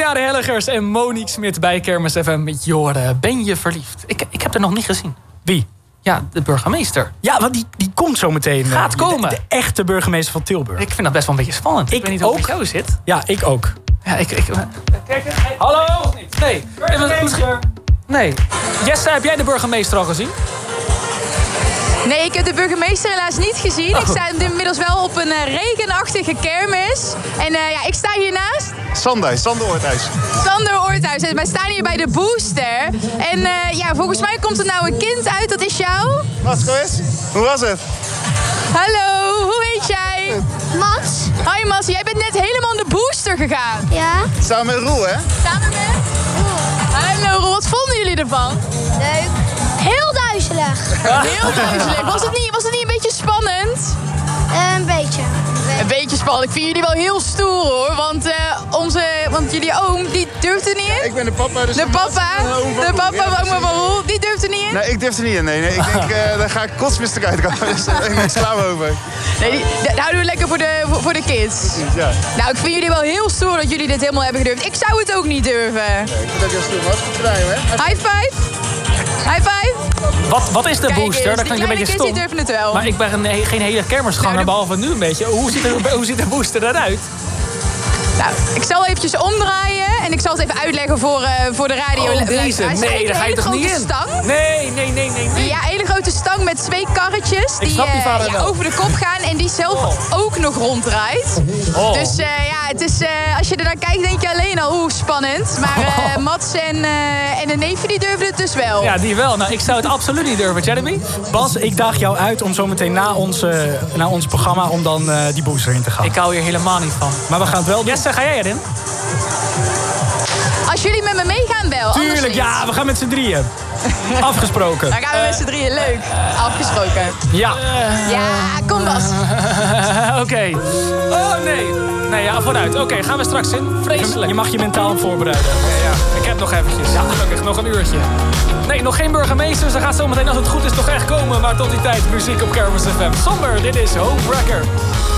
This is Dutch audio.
Jaren Hellegers en Monique Smit bij Kermis FM met Jorden. Ben je verliefd? Ik heb er nog niet gezien. Wie? Ja, de burgemeester. Ja, want die komt zo meteen. Gaat komen. De echte burgemeester van Tilburg. Ik vind dat best wel een beetje spannend. Ik weet niet hoe het met jou zit. Ja, ik ook. Ja, kijk, hallo? Nee. Nee. Jesse, heb jij de burgemeester al gezien? Nee, ik heb de burgemeester helaas niet gezien. Ik sta inmiddels wel op een regenachtige kermis. En ik sta hiernaast. Sander Oorthuis. Sander Oorthuis. En wij staan hier bij de Booster. En volgens mij komt er nou een kind uit. Dat is jou. Wat geweest? Hoe was het? Hallo, hoe heet jij? Mats. Hoi Mats, jij bent net helemaal in de Booster gegaan. Ja. Samen met Roel, hè? Samen met Roel. Hallo Roel, wat vonden jullie ervan? Leuk. Heel duizelig. Heel duizelig. Was het niet een beetje spannend? Een beetje. Een beetje spannend. Ik vind jullie wel heel stoer hoor. Want jullie oom, die durft er niet in. Ik ben de papa. Dus de papa van oma van Roel, die durft er niet in. Nee, ik durf er niet in. Nee. Ik denk, daar ga ik kotsmistig uitkomen. Dus daar ben ik klaar over. Nee, dat houden we lekker voor de kids. Ja. Nou, ik vind jullie wel heel stoer dat jullie dit helemaal hebben gedurfd. Ik zou het ook niet durven. Nee, ik vind dat heel stoer. Wat goed gedaan, hè? High five. High five. Wat is de Booster? Dat klinkt een beetje stom. Die durven het wel. Maar ik ben geen hele kermisganger, behalve nu een beetje. Hoe ziet de Booster eruit? Nou, ik zal eventjes omdraaien en ik zal het even uitleggen voor de radio. Oh, deze? Nee, daar ga je toch niet in? Stang. Nee. Ja, een hele grote stang met 2 karretjes die over de kop gaan en die zelf ook nog ronddraait. Oh. Dus het is, als je er naar kijkt denk je alleen al, spannend. Maar Mats en een neefje die durven het dus wel. Ja, die wel. Nou, ik zou het absoluut niet durven. Jeremy? Bas, ik daag jou uit om zo meteen na ons programma om dan die Booster in te gaan. Ik hou hier helemaal niet van. Maar we gaan het wel doen. Jesse, ga jij erin? Als jullie met me meegaan wel. Tuurlijk, ja, we gaan met z'n drieën. Afgesproken. Dan gaan we met z'n drieën, leuk. Afgesproken. Ja. Ja, kom Bas. Oké. Oh, nee. Nee, ja, vooruit. Oké, gaan we straks in. Vreselijk. Je mag je mentaal voorbereiden. Ja, ik heb nog eventjes. Ja, gelukkig nog een uurtje. Nee, nog geen burgemeester. Ze gaat zo meteen, als het goed is, toch echt komen. Maar tot die tijd, muziek op Kermis FM. Somber, dit is Homewrecker.